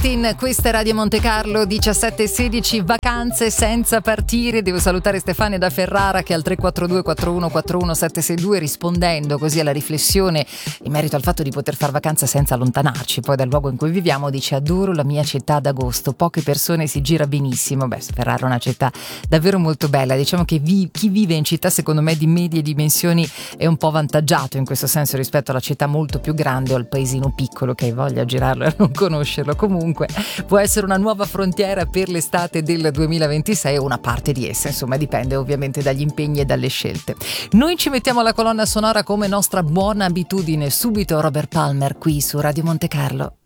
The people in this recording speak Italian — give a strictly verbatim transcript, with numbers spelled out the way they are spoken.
Martin, questa è Radio Monte Carlo, diciassette e sedici, vacanze senza partire. Devo salutare Stefania da Ferrara che al tre quattro due quattro uno quattro uno sette sei due, rispondendo così alla riflessione in merito al fatto di poter far vacanza senza allontanarci poi dal luogo in cui viviamo, dice: adoro la mia città ad agosto, poche persone, si gira benissimo. Beh, Ferrara è una città davvero molto bella, diciamo che vi, chi vive in città secondo me di medie dimensioni è un po' avvantaggiato in questo senso rispetto alla città molto più grande o al paesino piccolo che hai voglia a girarlo e non conoscerlo. Comunque può essere una nuova frontiera per l'estate del duemilaventisei o una parte di essa, insomma dipende ovviamente dagli impegni e dalle scelte. Noi ci mettiamo alla colonna sonora come nostra buona abitudine, subito Robert Palmer qui su Radio Monte Carlo.